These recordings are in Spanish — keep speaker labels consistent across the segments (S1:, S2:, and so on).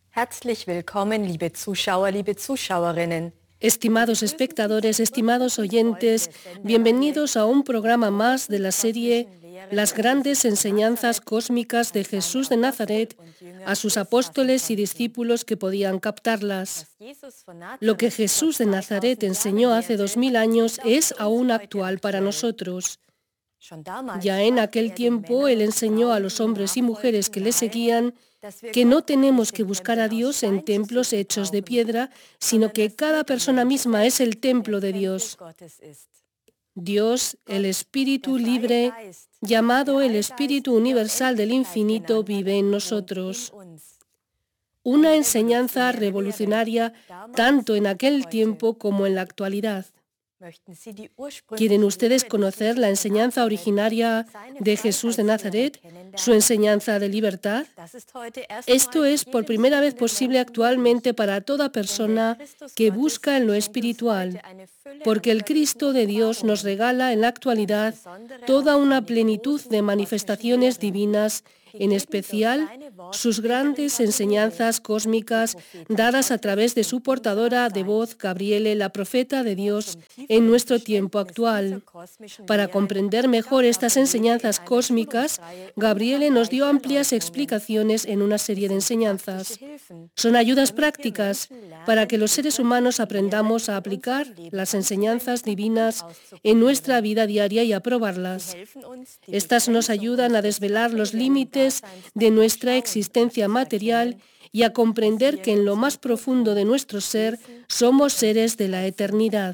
S1: Herzlich willkommen, liebe Zuschauer, liebe Zuschauerinnen.
S2: Estimados espectadores, estimados oyentes, bienvenidos a un programa más de la serie Las grandes enseñanzas cósmicas de Jesús de Nazaret a sus apóstoles y discípulos que podían captarlas. Lo que Jesús de Nazaret enseñó hace 2000 años es aún actual para nosotros. Ya en aquel tiempo Él enseñó a los hombres y mujeres que le seguían que no tenemos que buscar a Dios en templos hechos de piedra, sino que cada persona misma es el templo de Dios. Dios, el Espíritu libre, llamado el Espíritu universal del infinito, vive en nosotros. Una enseñanza revolucionaria tanto en aquel tiempo como en la actualidad. ¿Quieren ustedes conocer la enseñanza originaria de Jesús de Nazaret, su enseñanza de libertad? Esto es por primera vez posible actualmente para toda persona que busca en lo espiritual, porque el Cristo de Dios nos regala en la actualidad toda una plenitud de manifestaciones divinas, en especial sus grandes enseñanzas cósmicas dadas a través de su portadora de voz, Gabriele, la profeta de Dios, en nuestro tiempo actual. Para comprender mejor estas enseñanzas cósmicas, Gabriele nos dio amplias explicaciones en una serie de enseñanzas. Son ayudas prácticas para que los seres humanos aprendamos a aplicar las enseñanzas divinas en nuestra vida diaria y a probarlas. Estas nos ayudan a desvelar los límites de nuestra existencia material y a comprender que en lo más profundo de nuestro ser somos seres de la eternidad.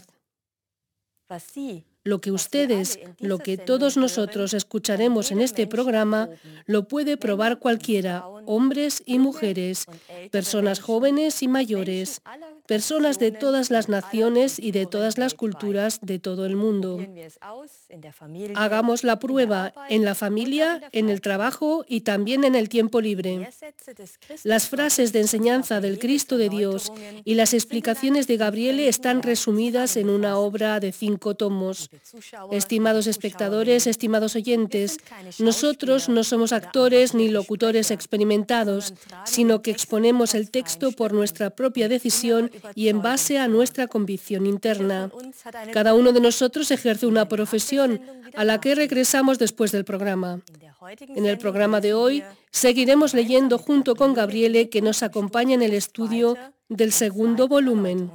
S2: Lo que ustedes, lo que todos nosotros escucharemos en este programa, lo puede probar cualquiera, hombres y mujeres, personas jóvenes y mayores, personas de todas las naciones y de todas las culturas de todo el mundo. Hagamos la prueba en la familia, en el trabajo y también en el tiempo libre. Las frases de enseñanza del Cristo de Dios y las explicaciones de Gabriele están resumidas en una obra de 5 tomos. Estimados espectadores, estimados oyentes, nosotros no somos actores ni locutores experimentados, sino que exponemos el texto por nuestra propia decisión y en base a nuestra convicción interna. Cada uno de nosotros ejerce una profesión a la que regresamos después del programa. En el programa de hoy seguiremos leyendo junto con Gabriele, que nos acompaña en el estudio del segundo volumen.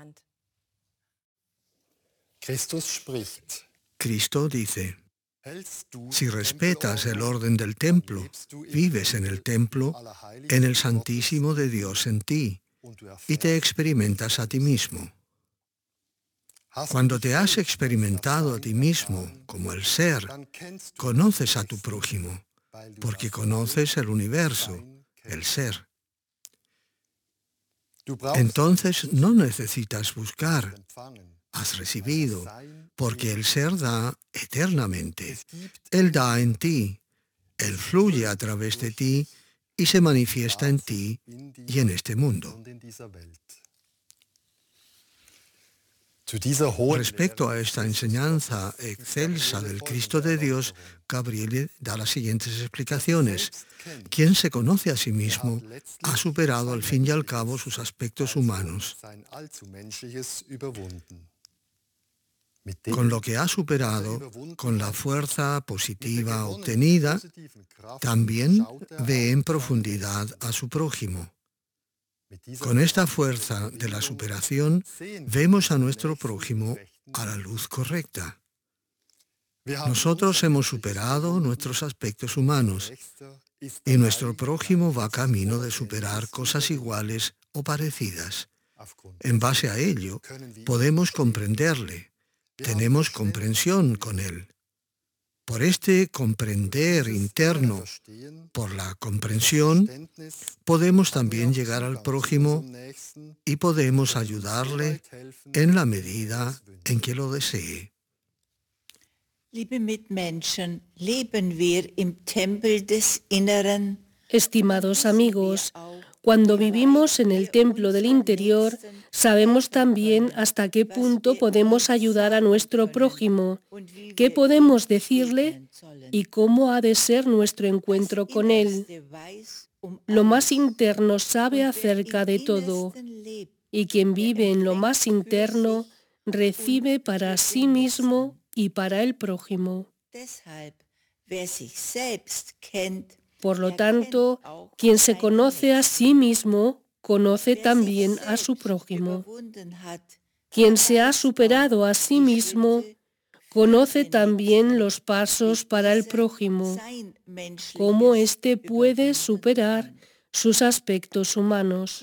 S3: Cristo dice: si respetas el orden del templo, vives en el templo, en el Santísimo de Dios en ti, y te experimentas a ti mismo. Cuando te has experimentado a ti mismo como el ser, conoces a tu prójimo, porque conoces el universo, el ser. Entonces no necesitas buscar, has recibido, porque el ser da eternamente. Él da en ti, Él fluye a través de ti y se manifiesta en ti y en este mundo. Respecto a esta enseñanza excelsa del Cristo de Dios, Gabriele da las siguientes explicaciones. Quien se conoce a sí mismo ha superado al fin y al cabo sus aspectos humanos. Con lo que ha superado, con la fuerza positiva obtenida, también ve en profundidad a su prójimo. Con esta fuerza de la superación, vemos a nuestro prójimo a la luz correcta. Nosotros hemos superado nuestros aspectos humanos y nuestro prójimo va camino de superar cosas iguales o parecidas. En base a ello, podemos comprenderle. Tenemos comprensión con él. Por este comprender interno, por la comprensión, podemos también llegar al prójimo y podemos ayudarle en la medida en que lo desee.
S4: Liebe Mitmenschen, leben wir im Tempel des Inneren.
S2: Estimados amigos, cuando vivimos en el templo del interior, sabemos también hasta qué punto podemos ayudar a nuestro prójimo, qué podemos decirle y cómo ha de ser nuestro encuentro con él. lo más interno sabe acerca de todo, y quien vive en lo más interno recibe para sí mismo y para el prójimo. Por lo tanto, quien se conoce a sí mismo, conoce también a su prójimo. Quien se ha superado a sí mismo, conoce también los pasos para el prójimo, cómo éste puede superar sus aspectos humanos.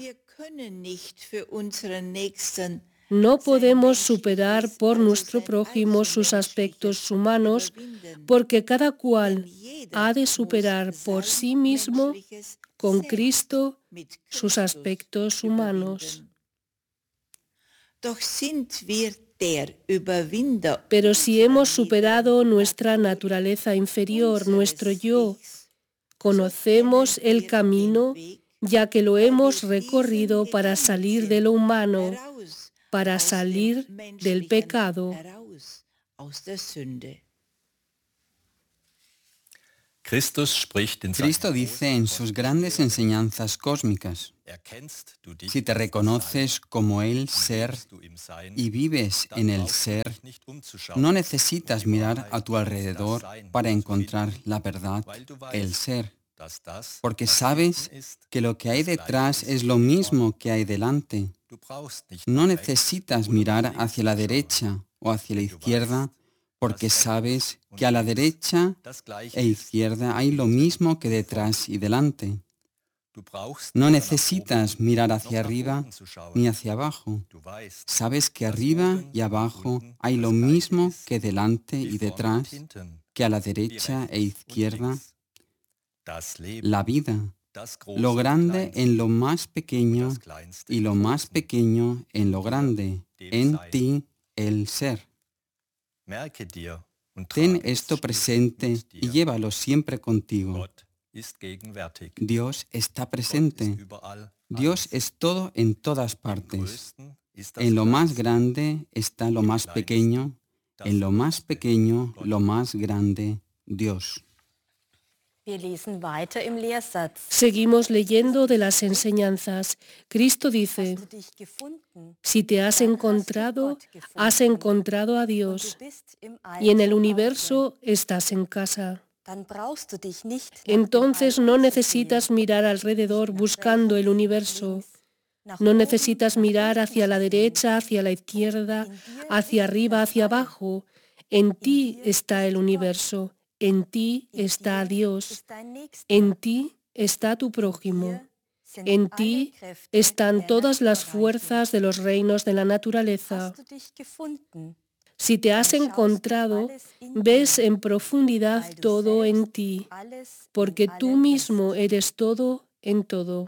S2: No podemos superar por nuestro prójimo sus aspectos humanos porque cada cual ha de superar por sí mismo, con Cristo, sus aspectos humanos. Pero si hemos superado nuestra naturaleza inferior, nuestro yo, conocemos el camino, ya que lo hemos recorrido para salir de lo humano, para salir del pecado.
S5: Cristo dice en sus grandes enseñanzas cósmicas: si te reconoces como el ser y vives en el ser, no necesitas mirar a tu alrededor para encontrar la verdad, el ser, porque sabes que lo que hay detrás es lo mismo que hay delante. No necesitas mirar hacia la derecha o hacia la izquierda, porque sabes que a la derecha e izquierda hay lo mismo que detrás y delante. No necesitas mirar hacia arriba ni hacia abajo. Sabes que arriba y abajo hay lo mismo que delante y detrás, que a la derecha e izquierda. La vida, lo grande en lo más pequeño y lo más pequeño en lo grande, en ti el ser. Ten esto presente y llévalo siempre contigo. Dios está presente. Dios es todo en todas partes. En lo más grande está lo más pequeño, en lo más pequeño lo más grande, Dios.
S2: Seguimos leyendo de las enseñanzas. Cristo dice: si te has encontrado a Dios, y en el universo estás en casa. Entonces no necesitas mirar alrededor buscando el universo. No necesitas mirar hacia la derecha, hacia la izquierda, hacia arriba, hacia abajo. En ti está el universo. En ti está Dios. En ti está tu prójimo. En ti están todas las fuerzas de los reinos de la naturaleza. Si te has encontrado, ves en profundidad todo en ti, porque tú mismo eres todo en todo.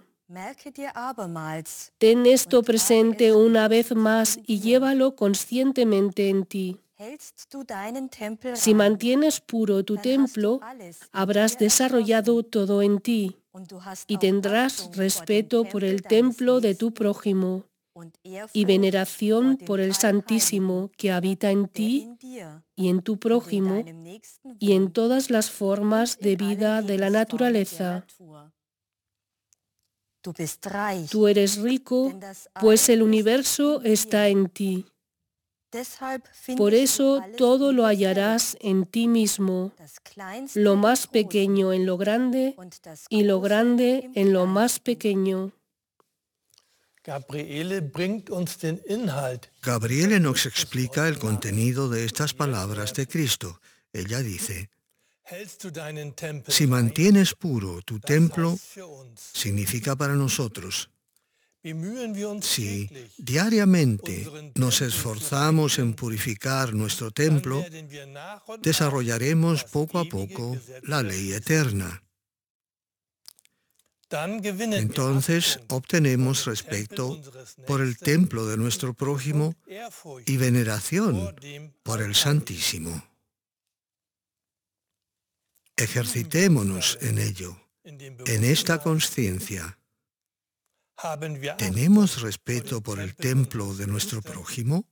S2: Ten esto presente una vez más y llévalo conscientemente en ti. Si mantienes puro tu templo, habrás desarrollado todo en ti y tendrás respeto por el templo de tu prójimo y veneración por el Santísimo que habita en ti y en tu prójimo y en todas las formas de vida de la naturaleza. Tú eres rico, pues el universo está en ti. Por eso todo lo hallarás en ti mismo, lo más pequeño en lo grande y lo grande en lo más pequeño.
S3: Gabriele nos explica el contenido de estas palabras de Cristo. Ella dice: si mantienes puro tu templo, significa para nosotros. Si diariamente nos esforzamos en purificar nuestro templo, desarrollaremos poco a poco la ley eterna. Entonces obtenemos respeto por el templo de nuestro prójimo y veneración por el Santísimo. Ejercitémonos en ello, en esta conciencia. ¿Tenemos respeto por el templo de nuestro prójimo?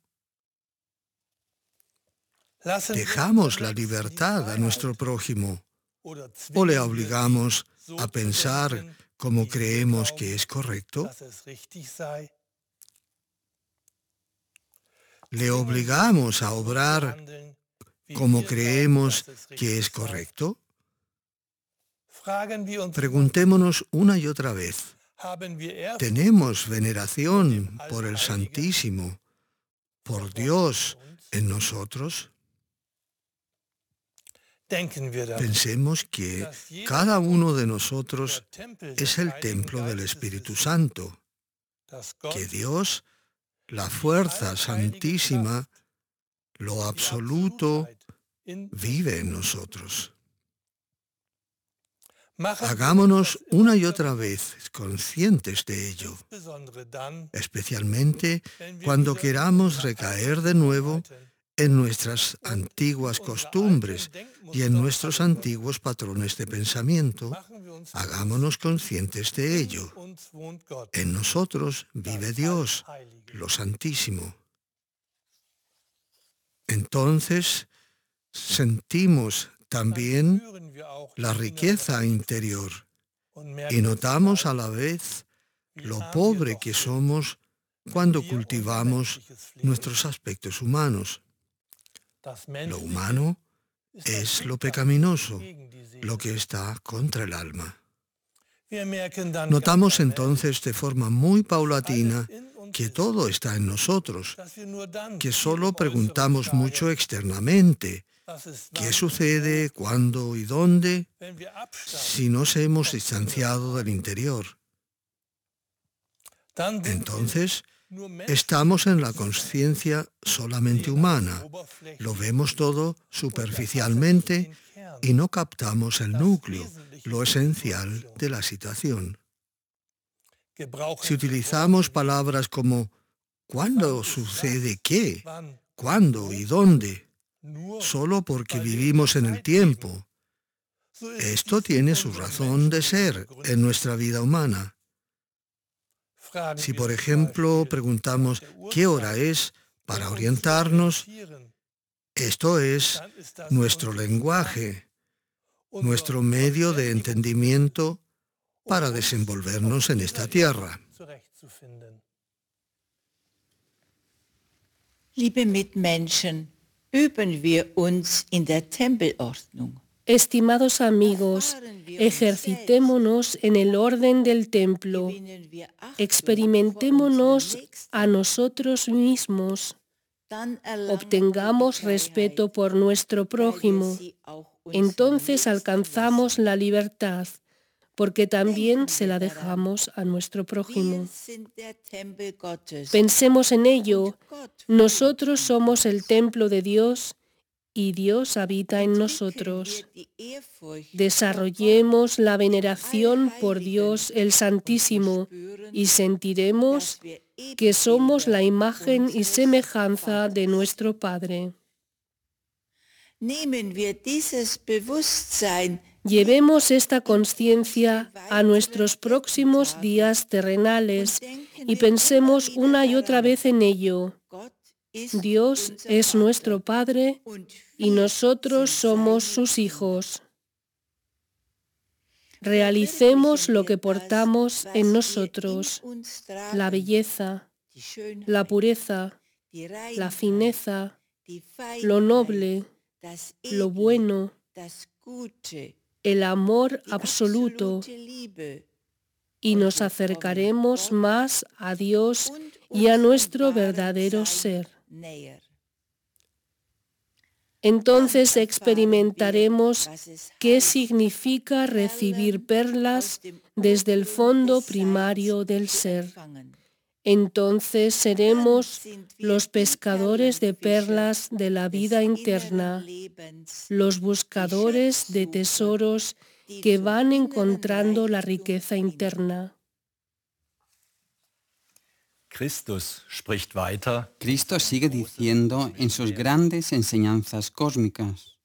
S3: ¿Dejamos la libertad a nuestro prójimo o le obligamos a pensar como creemos que es correcto? ¿Le obligamos a obrar como creemos que es correcto? Preguntémonos una y otra vez, ¿tenemos veneración por el Santísimo, por Dios en nosotros? Pensemos que cada uno de nosotros es el templo del Espíritu Santo, que Dios, la fuerza santísima, lo absoluto, vive en nosotros. Hagámonos una y otra vez conscientes de ello, especialmente cuando queramos recaer de nuevo en nuestras antiguas costumbres y en nuestros antiguos patrones de pensamiento. Hagámonos conscientes de ello. En nosotros vive Dios, lo Santísimo. Entonces sentimos también la riqueza interior y notamos a la vez lo pobre que somos cuando cultivamos nuestros aspectos humanos. Lo humano es lo pecaminoso, lo que está contra el alma. Notamos entonces de forma muy paulatina que todo está en nosotros, que solo preguntamos mucho externamente, ¿qué sucede, cuándo y dónde?, si nos hemos distanciado del interior. Entonces, estamos en la conciencia solamente humana, lo vemos todo superficialmente y no captamos el núcleo, lo esencial de la situación. Si utilizamos palabras como ¿cuándo sucede qué?, ¿cuándo y dónde?, solo porque vivimos en el tiempo, esto tiene su razón de ser en nuestra vida humana. Si, por ejemplo, preguntamos ¿qué hora es?, para orientarnos, esto es nuestro lenguaje, nuestro medio de entendimiento para desenvolvernos en esta tierra.
S4: Liebe Mitmenschen, üben wir uns in der Tempelordnung.
S2: Estimados amigos, ejercitémonos en el orden del templo, experimentémonos a nosotros mismos, obtengamos respeto por nuestro prójimo, entonces alcanzamos la libertad, porque también se la dejamos a nuestro prójimo. Pensemos en ello, nosotros somos el templo de Dios y Dios habita en nosotros. Desarrollemos la veneración por Dios el Santísimo y sentiremos que somos la imagen y semejanza de nuestro Padre. Llevemos esta conciencia a nuestros próximos días terrenales y pensemos una y otra vez en ello. Dios es nuestro Padre y nosotros somos sus hijos. Realicemos lo que portamos en nosotros, la belleza, la pureza, la fineza, lo noble, lo bueno, el amor absoluto, y nos acercaremos más a Dios y a nuestro verdadero ser. Entonces experimentaremos qué significa recibir perlas desde el fondo primario del ser. Entonces seremos los pescadores de perlas de la vida interna, los buscadores de tesoros que van encontrando la riqueza interna.
S5: Cristo sigue diciendo en sus grandes enseñanzas cósmicas: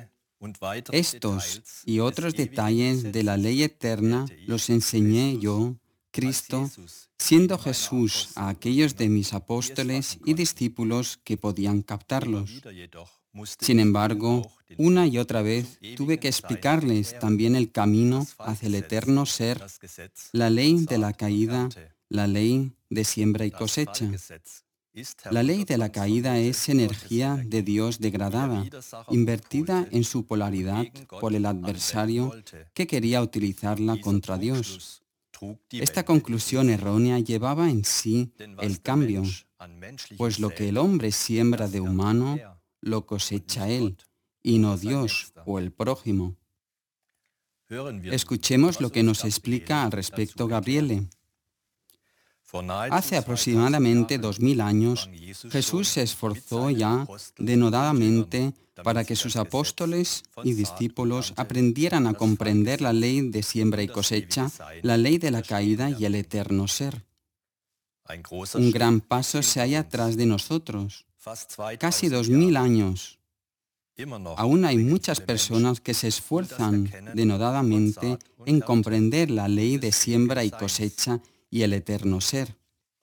S5: estos y otros detalles de la ley eterna los enseñé yo, Cristo, siendo Jesús, a aquellos de mis apóstoles y discípulos que podían captarlos. Sin embargo, una y otra vez tuve que explicarles también el camino hacia el eterno ser, la ley de la caída, la ley de siembra y cosecha. La ley de la caída es energía de Dios degradada, invertida en su polaridad por el adversario que quería utilizarla contra Dios. Esta conclusión errónea llevaba en sí el cambio, pues lo que el hombre siembra de humano, lo cosecha él, y no Dios o el prójimo. Escuchemos lo que nos explica al respecto Gabriele. Hace aproximadamente 2000 años, Jesús se esforzó ya denodadamente para que sus apóstoles y discípulos aprendieran a comprender la ley de siembra y cosecha, la ley de la caída y el eterno ser. Un gran paso se halla atrás de nosotros, casi 2000 años. Aún hay muchas personas que se esfuerzan denodadamente en comprender la ley de siembra y cosecha y el eterno ser.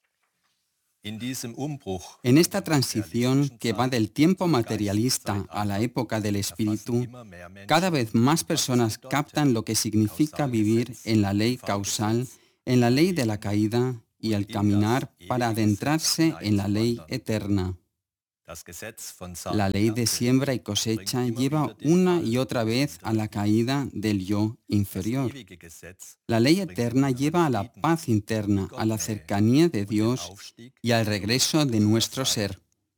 S5: En esta transición que va del tiempo materialista a la época del espíritu, cada vez más personas captan lo que significa vivir en la ley causal, en la ley de la caída y el caminar para adentrarse en la ley eterna. La ley de siembra y cosecha lleva una y otra vez a la caída del yo inferior. La ley eterna lleva a la paz interna, a la cercanía de Dios y al regreso de nuestro ser.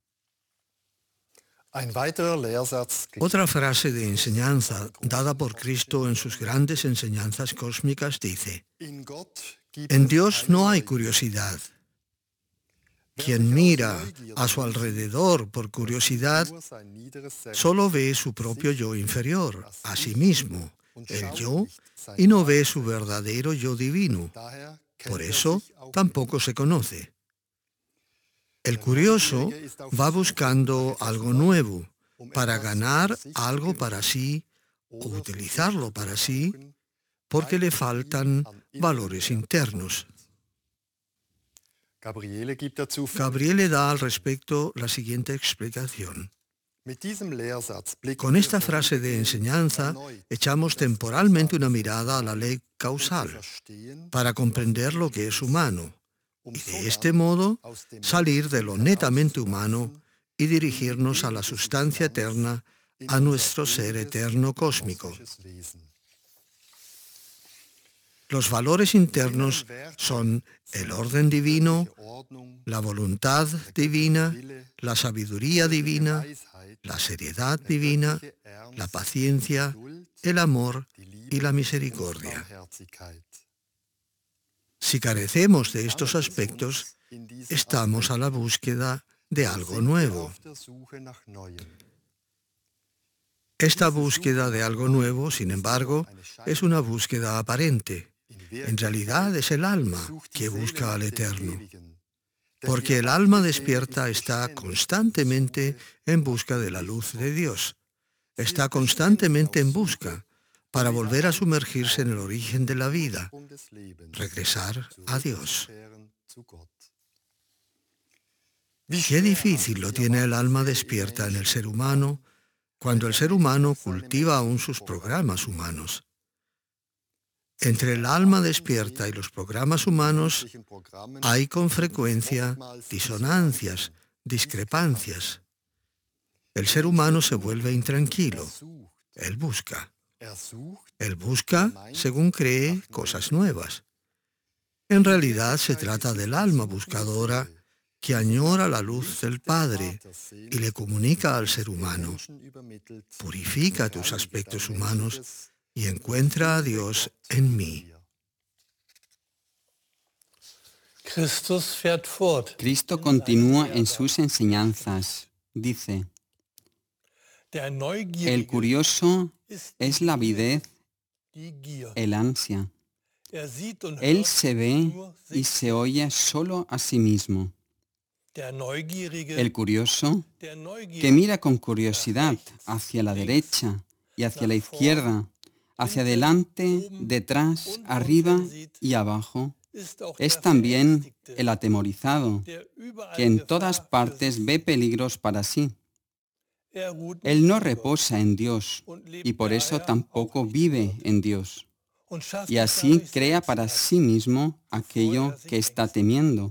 S3: Otra frase de enseñanza dada por Cristo en sus grandes enseñanzas cósmicas dice: en Dios no hay curiosidad. Quien mira a su alrededor por curiosidad solo ve su propio yo inferior, a sí mismo, el yo, y no ve su verdadero yo divino. Por eso tampoco se conoce. El curioso va buscando algo nuevo para ganar algo para sí o utilizarlo para sí porque le faltan valores internos. Gabriele da al respecto la siguiente explicación. Con esta frase de enseñanza echamos temporalmente una mirada a la ley causal para comprender lo que es humano y de este modo salir de lo netamente humano y dirigirnos a la sustancia eterna, a nuestro ser eterno cósmico. Los valores internos son el orden divino, la voluntad divina, la sabiduría divina, la seriedad divina, la paciencia, el amor y la misericordia. Si carecemos de estos aspectos, estamos a la búsqueda de algo nuevo. Esta búsqueda de algo nuevo, sin embargo, es una búsqueda aparente. En realidad es el alma que busca al Eterno, porque el alma despierta está constantemente en busca de la luz de Dios. Está constantemente en busca para volver a sumergirse en el origen de la vida, regresar a Dios. Qué difícil lo tiene el alma despierta en el ser humano cuando el ser humano cultiva aún sus programas humanos. Entre el alma despierta y los programas humanos hay con frecuencia disonancias, discrepancias. El ser humano se vuelve intranquilo. Él busca. Él busca, según cree, cosas nuevas. En realidad se trata del alma buscadora que añora la luz del Padre y le comunica al ser humano: purifica tus aspectos humanos y encuentra a Dios en mí.
S5: Cristo continúa en sus enseñanzas. Dice: el curioso es la avidez, el ansia. Él se ve y se oye solo a sí mismo. El curioso, que mira con curiosidad hacia la derecha y hacia la izquierda, hacia adelante, detrás, arriba y abajo, es también el atemorizado, que en todas partes ve peligros para sí. Él no reposa en Dios y por eso tampoco vive en Dios. Y así crea para sí mismo aquello que está temiendo.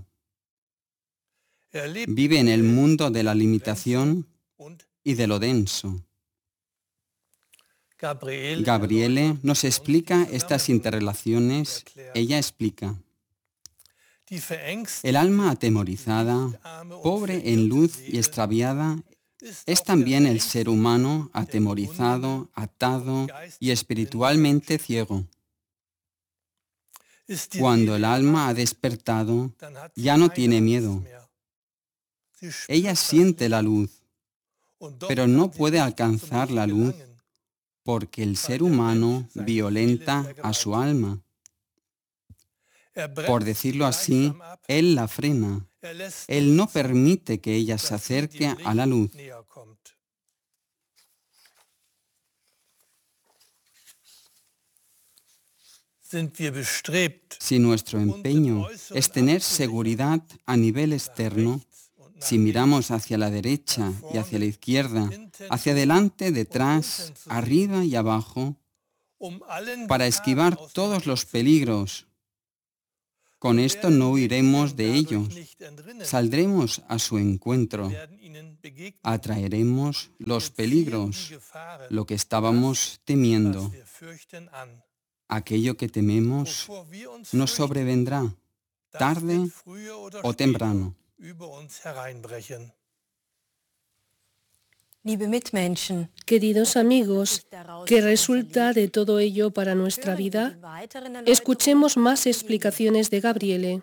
S5: Vive en el mundo de la limitación y de lo denso. Gabriele nos explica estas interrelaciones. Ella explica: el alma atemorizada, pobre en luz y extraviada, es también el ser humano atemorizado, atado y espiritualmente ciego. Cuando el alma ha despertado, ya no tiene miedo. Ella siente la luz, pero no puede alcanzar la luz porque el ser humano violenta a su alma. Por decirlo así, él la frena. Él no permite que ella se acerque a la luz. Si nuestro empeño es tener seguridad a nivel externo, si miramos hacia la derecha y hacia la izquierda, hacia adelante, detrás, arriba y abajo, para esquivar todos los peligros, con esto no huiremos de ellos, saldremos a su encuentro, atraeremos los peligros, lo que estábamos temiendo. Aquello que tememos nos sobrevendrá, tarde o temprano.
S2: Queridos amigos, ¿qué resulta de todo ello para nuestra vida? Escuchemos más explicaciones de Gabriele.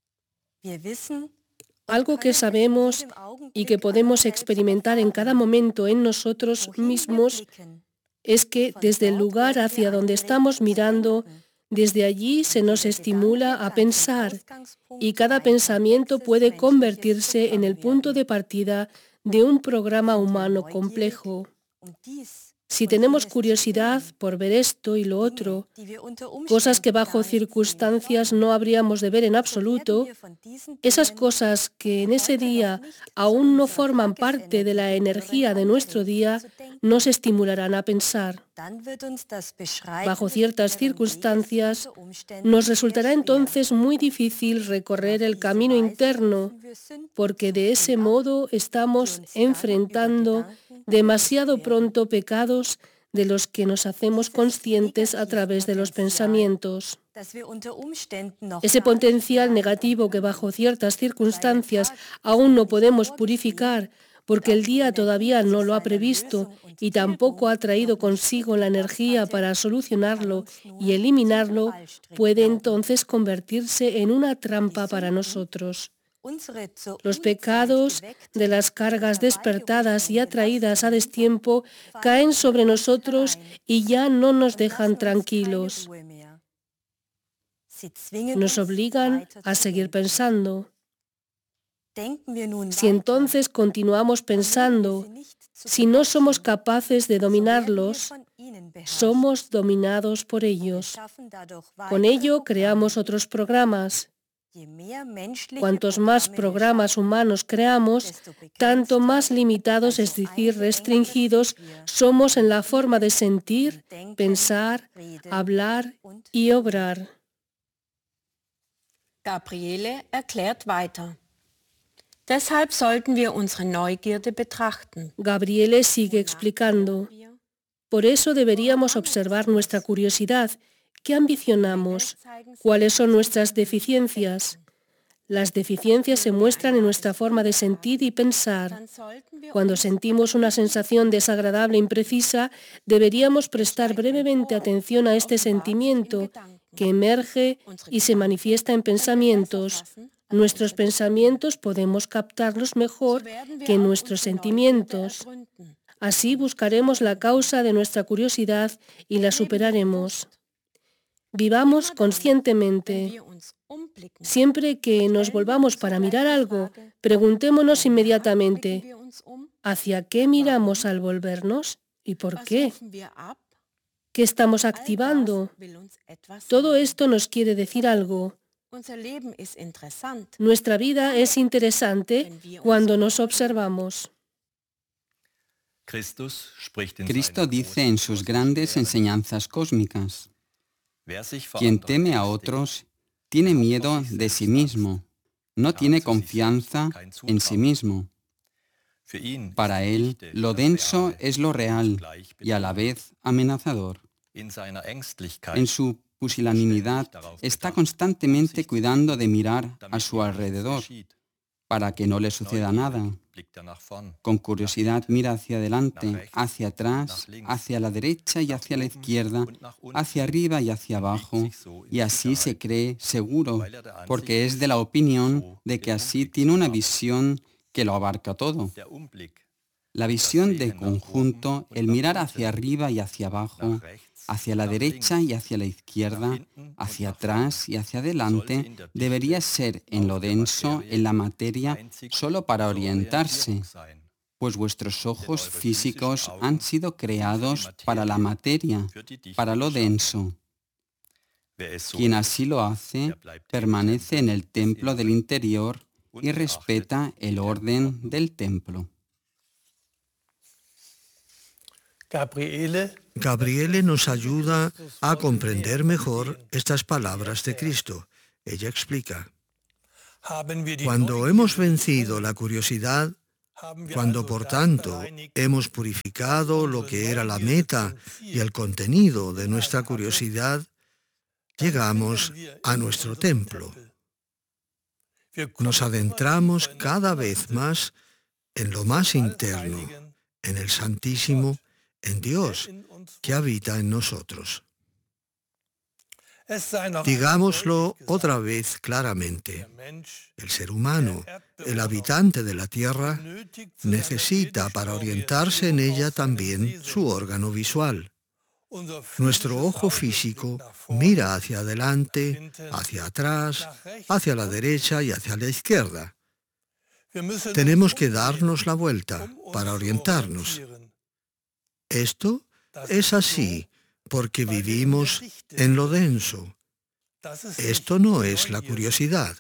S2: Algo que sabemos y que podemos experimentar en cada momento en nosotros mismos es que desde el lugar hacia donde estamos mirando, desde allí se nos estimula a pensar y cada pensamiento puede convertirse en el punto de partida de un programa humano complejo. Si tenemos curiosidad por ver esto y lo otro, cosas que bajo circunstancias no habríamos de ver en absoluto, esas cosas que en ese día aún no forman parte de la energía de nuestro día, nos estimularán a pensar. Bajo ciertas circunstancias, nos resultará entonces muy difícil recorrer el camino interno, porque de ese modo estamos enfrentando demasiado pronto pecados de los que nos hacemos conscientes a través de los pensamientos. Ese potencial negativo que bajo ciertas circunstancias aún no podemos purificar, porque el día todavía no lo ha previsto y tampoco ha traído consigo la energía para solucionarlo y eliminarlo, puede entonces convertirse en una trampa para nosotros. Los pecados de las cargas despertadas y atraídas a destiempo caen sobre nosotros y ya no nos dejan tranquilos. Nos obligan a seguir pensando. Si entonces continuamos pensando, si no somos capaces de dominarlos, somos dominados por ellos. Con ello creamos otros programas. Cuantos más programas humanos creamos, tanto más limitados, es decir, restringidos, somos en la forma de sentir, pensar, hablar y obrar.
S6: Gabriele erklärt weiter. Deshalb sollten wir unsere Neugierde betrachten.
S2: Gabriele sigue explicando. Por eso deberíamos observar nuestra curiosidad. ¿Qué ambicionamos? ¿Cuáles son nuestras deficiencias? Las deficiencias se muestran en nuestra forma de sentir y pensar. Cuando sentimos una sensación desagradable e imprecisa, deberíamos prestar brevemente atención a este sentimiento que emerge y se manifiesta en pensamientos. Nuestros pensamientos podemos captarlos mejor que nuestros sentimientos. Así buscaremos la causa de nuestra curiosidad y la superaremos. Vivamos conscientemente. Siempre que nos volvamos para mirar algo, preguntémonos inmediatamente, ¿hacia qué miramos al volvernos y por qué? ¿Qué estamos activando? Todo esto nos quiere decir algo. Nuestra vida es interesante cuando nos observamos.
S5: Cristo dice en sus grandes enseñanzas cósmicas: quien teme a otros tiene miedo de sí mismo, no tiene confianza en sí mismo. Para él, lo denso es lo real y a la vez amenazador. En su pusilanimidad está constantemente cuidando de mirar a su alrededor para que no le suceda nada. Con curiosidad mira hacia adelante, hacia atrás, hacia la derecha y hacia la izquierda, hacia arriba y hacia abajo, y así se cree seguro, porque es de la opinión de que así tiene una visión que lo abarca todo. La visión de conjunto, el mirar hacia arriba y hacia abajo, hacia la derecha y hacia la izquierda, hacia atrás y hacia adelante, debería ser en lo denso, en la materia, solo para orientarse, pues vuestros ojos físicos han sido creados para la materia, para lo denso. Quien así lo hace, permanece en el templo del interior y respeta el orden del templo.
S3: Gabriele nos ayuda a comprender mejor estas palabras de Cristo. Ella explica: cuando hemos vencido la curiosidad, cuando por tanto hemos purificado lo que era la meta y el contenido de nuestra curiosidad, llegamos a nuestro templo. Nos adentramos cada vez más en lo más interno, en el Santísimo, en Dios, que habita en nosotros. Digámoslo otra vez claramente: el ser humano, el habitante de la tierra, necesita para orientarse en ella también su órgano visual. Nuestro ojo físico mira hacia adelante, hacia atrás, hacia la derecha y hacia la izquierda. Tenemos que darnos la vuelta para orientarnos. Esto es así porque vivimos en lo denso. Esto no es la curiosidad.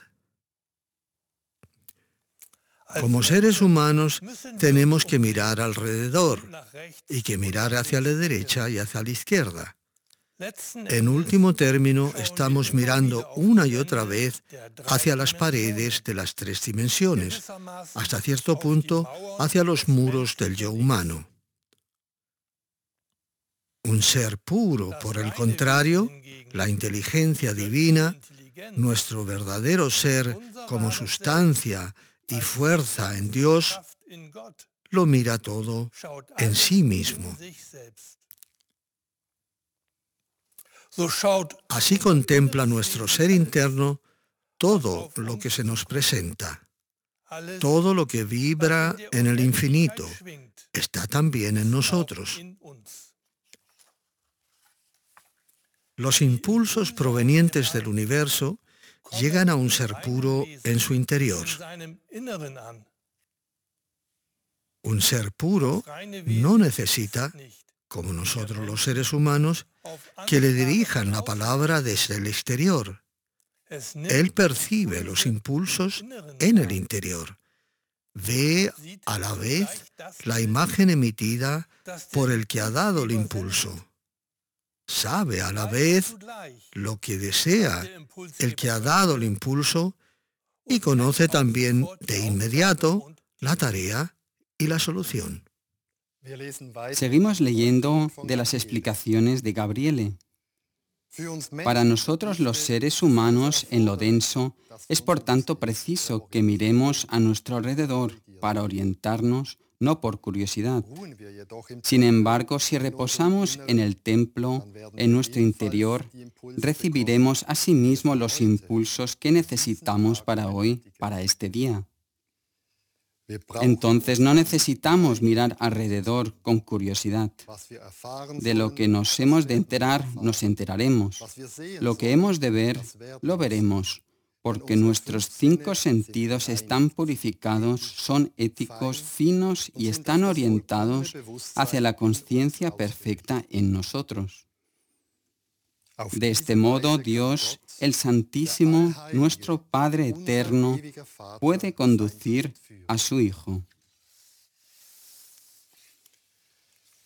S3: Como seres humanos tenemos que mirar alrededor y que mirar hacia la derecha y hacia la izquierda. En último término, estamos mirando una y otra vez hacia las paredes de las tres dimensiones, hasta cierto punto hacia los muros del yo humano. Un ser puro, por el contrario, la inteligencia divina, nuestro verdadero ser como sustancia y fuerza en Dios, lo mira todo en sí mismo. Así contempla nuestro ser interno todo lo que se nos presenta. Todo lo que vibra en el infinito está también en nosotros. Los impulsos provenientes del universo llegan a un ser puro en su interior. Un ser puro no necesita, como nosotros los seres humanos, que le dirijan la palabra desde el exterior. Él percibe los impulsos en el interior. Ve a la vez la imagen emitida por el que ha dado el impulso. Sabe a la vez lo que desea el que ha dado el impulso y conoce también de inmediato la tarea y la solución.
S5: Seguimos leyendo de las explicaciones de Gabriele. Para nosotros los seres humanos en lo denso es por tanto preciso que miremos a nuestro alrededor para orientarnos, no por curiosidad. Sin embargo, si reposamos en el templo, en nuestro interior, recibiremos asimismo los impulsos que necesitamos para hoy, para este día. Entonces no necesitamos mirar alrededor con curiosidad. De lo que nos hemos de enterar, nos enteraremos. Lo que hemos de ver, lo veremos, porque nuestros 5 sentidos están purificados, son éticos, finos y están orientados hacia la conciencia perfecta en nosotros. De este modo, Dios, el Santísimo, nuestro Padre Eterno, puede conducir a su Hijo.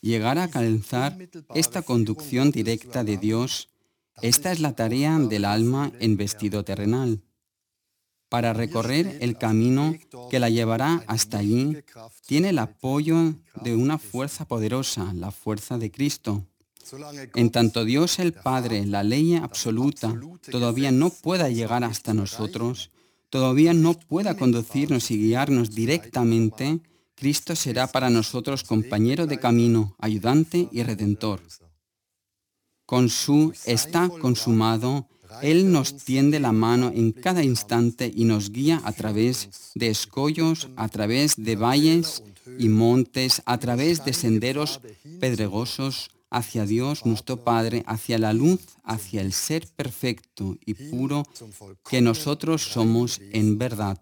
S5: llegar a alcanzar esta conducción directa de Dios, esta es la tarea del alma en vestido terrenal. Para recorrer el camino que la llevará hasta allí, tiene el apoyo de una fuerza poderosa, la fuerza de Cristo. En tanto Dios el Padre, la ley absoluta, todavía no pueda llegar hasta nosotros, todavía no pueda conducirnos y guiarnos directamente, Cristo será para nosotros compañero de camino, ayudante y redentor. Con su está consumado, Él nos tiende la mano en cada instante y nos guía a través de escollos, a través de valles y montes, a través de senderos pedregosos, hacia Dios nuestro Padre, hacia la luz, hacia el ser perfecto y puro que nosotros somos en verdad.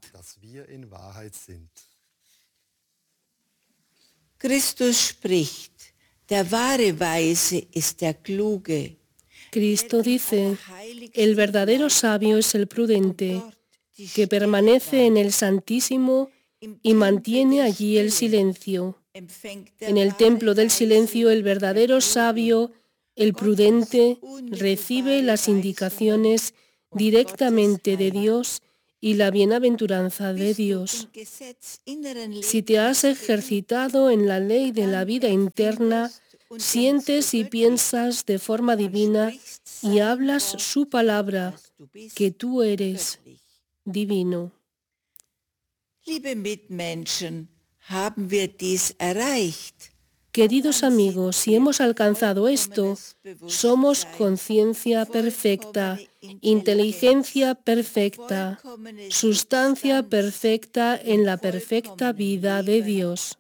S4: Christus spricht, der wahre Weise ist der Kluge.
S2: Cristo dice, el verdadero sabio es el prudente, que permanece en el Santísimo y mantiene allí el silencio. En el templo del silencio, el verdadero sabio, el prudente, recibe las indicaciones directamente de Dios y la bienaventuranza de Dios. Si te has ejercitado en la ley de la vida interna, sientes y piensas de forma divina y hablas su palabra, que tú eres divino.
S4: Liebe Mitmenschen, haben wir dies erreicht?
S2: Queridos amigos, si hemos alcanzado esto, somos conciencia perfecta, inteligencia perfecta, sustancia perfecta en la perfecta vida de Dios.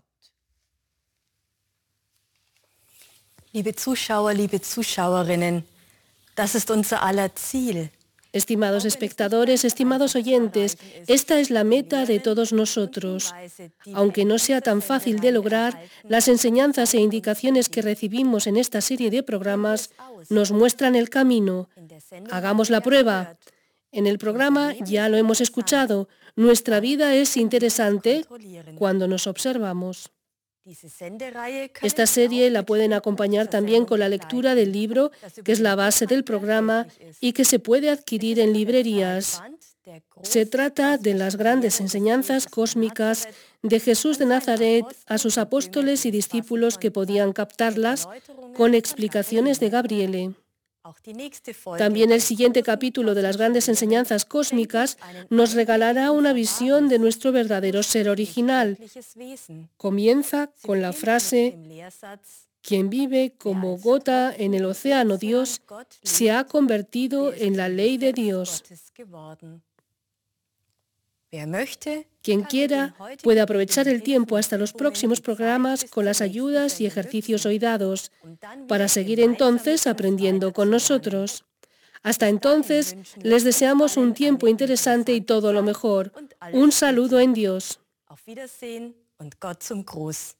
S1: Liebe Zuschauer, liebe Zuschauerinnen, das ist unser aller Ziel.
S2: Estimados espectadores, estimados oyentes, esta es la meta de todos nosotros. Aunque no sea tan fácil de lograr, las enseñanzas e indicaciones que recibimos en esta serie de programas nos muestran el camino. Hagamos la prueba. En el programa ya lo hemos escuchado. Nuestra vida es interesante cuando nos observamos. Esta serie la pueden acompañar también con la lectura del libro, que es la base del programa y que se puede adquirir en librerías. Se trata de las grandes enseñanzas cósmicas de Jesús de Nazaret a sus apóstoles y discípulos que podían captarlas con explicaciones de Gabriele. También el siguiente capítulo de las grandes enseñanzas cósmicas nos regalará una visión de nuestro verdadero ser original. Comienza con la frase: quien vive como gota en el océano Dios se ha convertido en la ley de Dios. Quien quiera puede aprovechar el tiempo hasta los próximos programas con las ayudas y ejercicios hoy dados, para seguir entonces aprendiendo con nosotros. Hasta entonces, les deseamos un tiempo interesante y todo lo mejor. Un saludo en Dios.
S1: Auf Wiedersehen und Gott zum Gruß.